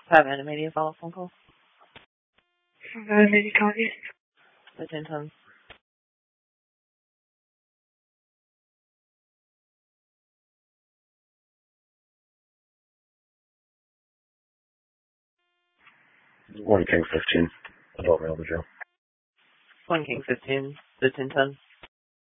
Have animated follow-up phone call. Animated copy. The 10 tons. One King 15. Adult male to jail. 1 King 15. The 10 tons.